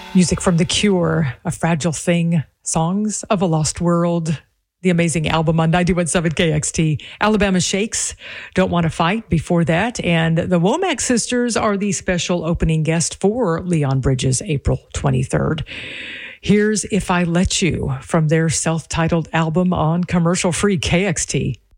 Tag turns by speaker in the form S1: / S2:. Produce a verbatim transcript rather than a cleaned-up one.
S1: Music from The Cure, A Fragile Thing, Songs of a Lost World, the amazing album on ninety-one point seven K X T. Alabama Shakes, Don't Want to Fight before that. And the Womack Sisters are the special opening guest for Leon Bridges, April twenty-third. Here's If I Let You from their self-titled album on commercial-free K X T.